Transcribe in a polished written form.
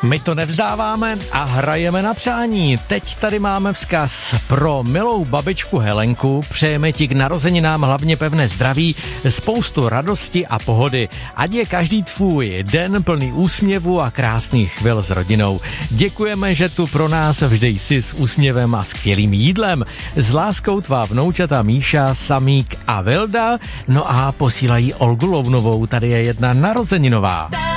My to nevzdáváme a hrajeme na přání. Teď tady máme vzkaz pro milou babičku Helenku. Přejeme ti k narozeninám hlavně pevné zdraví, spoustu radosti a pohody. Ať je každý tvůj den plný úsměvu a krásných chvil s rodinou. Děkujeme, že tu pro nás vždy jsi s úsměvem a skvělým jídlem. S láskou tvá vnoučata Míša, Samík a Vilda. No a posílají Olgu Lounovou. Tady je jedna narozeninová.